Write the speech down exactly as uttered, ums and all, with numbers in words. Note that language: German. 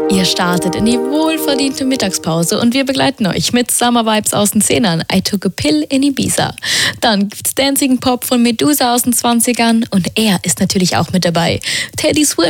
Ihr startet in die wohlverdiente Mittagspause und wir begleiten euch mit Summer Vibes aus den Zehnern, I Took a Pill in Ibiza. Dann gibt's Dancing Pop von Medusa aus den Zwanzigern und er ist natürlich auch mit dabei. Teddy Swim